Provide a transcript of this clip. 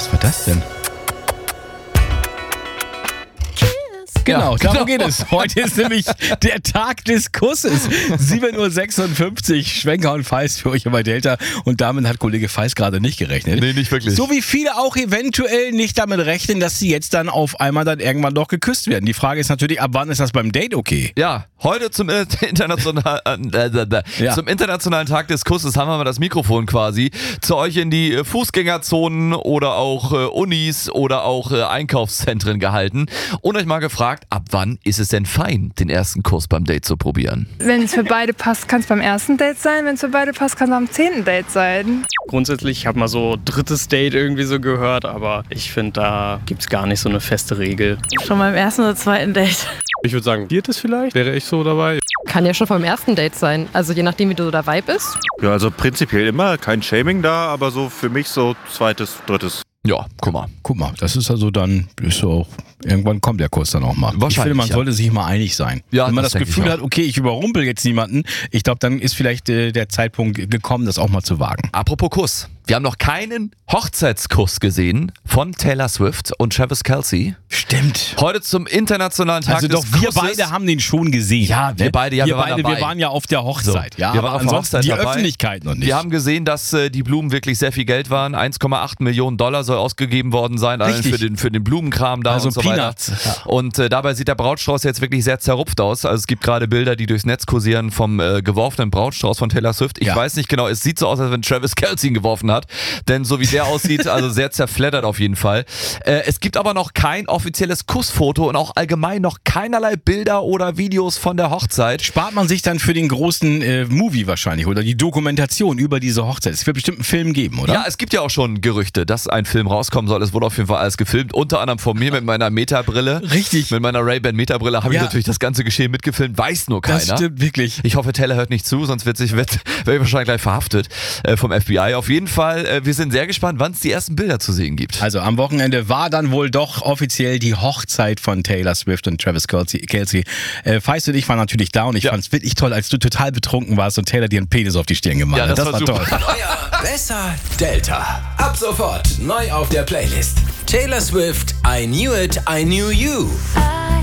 Was war das denn? Genau, darum geht es. Heute ist nämlich der Tag des Kusses. 7.56 Uhr, Schwenker und Feist für euch bei Delta. Und damit hat Kollege Feist gerade nicht gerechnet. Nee, nicht wirklich. So wie viele auch eventuell nicht damit rechnen, dass sie jetzt dann auf einmal dann irgendwann doch geküsst werden. Die Frage ist natürlich, ab wann ist das beim Date okay? Ja, heute zum internationalen Tag des Kusses haben wir mal das Mikrofon quasi zu euch in die Fußgängerzonen oder auch Unis oder auch Einkaufszentren gehalten und euch mal gefragt, ab wann ist es denn fein, den ersten Kuss beim Date zu probieren? Wenn es für beide passt, kann es beim ersten Date sein. Wenn es für beide passt, kann es am 10. Date sein. Grundsätzlich, ich habe mal so drittes Date irgendwie so gehört, aber ich finde, da gibt es gar nicht so eine feste Regel. Schon beim ersten oder zweiten Date. Ich würde sagen, viertes vielleicht, wäre ich so dabei. Kann ja schon vom ersten Date sein, also je nachdem, wie du dabei bist. Ja, also prinzipiell immer, kein Shaming da, aber so für mich so zweites, drittes. Ja, guck mal, das ist also dann, ist so auch, irgendwann kommt der Kurs dann auch mal. Wahrscheinlich, ich finde, man sollte sich mal einig sein. Ja, wenn man das denke Gefühl ich auch. hat, okay, ich überrumpel jetzt niemanden, ich glaube, dann ist vielleicht der Zeitpunkt gekommen, das auch mal zu wagen. Apropos Kuss. Wir haben noch keinen Hochzeitskuss gesehen von Taylor Swift und Travis Kelce. Stimmt. Heute zum internationalen Tag Also des doch, wir Kusses. beide haben den schon gesehen. Ja, wir beide, ja, wir waren dabei. wir waren ja auf der Hochzeit. So, Ja, wir aber waren auf der ansonsten Hochzeit die dabei. Öffentlichkeit noch nicht. Wir haben gesehen, dass die Blumen wirklich sehr viel Geld waren. 1,8 Millionen Dollar soll ausgegeben worden sein, allein für den Blumenkram da Also und so Peanuts. weiter. Ja. Und dabei sieht der Brautstrauß jetzt wirklich sehr zerrupft aus. Also es gibt gerade Bilder, die durchs Netz kursieren vom geworfenen Brautstrauß von Taylor Swift. Ich weiß nicht genau, es sieht so aus, als wenn Travis Kelce ihn geworfen hat. Denn so wie der aussieht, also sehr zerfleddert auf jeden Fall. Es gibt aber noch kein offizielles Kussfoto und auch allgemein noch keinerlei Bilder oder Videos von der Hochzeit. Spart man sich dann für den großen Movie wahrscheinlich oder die Dokumentation über diese Hochzeit. Es wird bestimmt einen Film geben, oder? Ja, es gibt ja auch schon Gerüchte, dass ein Film rauskommen soll. Es wurde auf jeden Fall alles gefilmt, unter anderem von mir mit meiner Meta-Brille. Richtig. Mit meiner Ray-Ban Meta-Brille habe ich natürlich das ganze Geschehen mitgefilmt, weiß nur keiner. Das stimmt wirklich. Ich hoffe, Taylor hört nicht zu, sonst werde ich wahrscheinlich gleich verhaftet vom FBI. Auf jeden Fall, wir sind sehr gespannt, wann es die ersten Bilder zu sehen gibt. Also am Wochenende war dann wohl doch offiziell die Hochzeit von Taylor Swift und Travis Kelce. Feist und ich waren natürlich da und ich fand es wirklich toll, als du total betrunken warst und Taylor dir einen Penis auf die Stirn gemalt hat. Ja, das war super. toll. Euer Besser Delta. Ab sofort neu auf der Playlist. Taylor Swift, I Knew It, I Knew You.